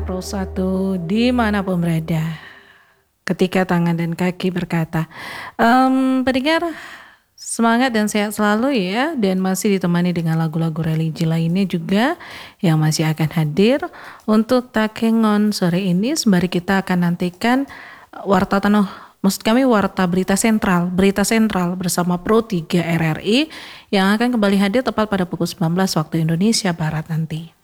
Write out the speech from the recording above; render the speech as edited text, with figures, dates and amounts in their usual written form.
Pro 1 dimanapun berada. Ketika tangan dan kaki berkata, pendengar semangat dan sehat selalu ya, dan masih ditemani dengan lagu-lagu religi lainnya juga yang masih akan hadir untuk Takengon sore ini. Sembari kita akan nantikan Warta Tanah, maksud kami Warta Berita Sentral bersama Pro 3 RRI yang akan kembali hadir tepat pada pukul 19 waktu Indonesia Barat nanti.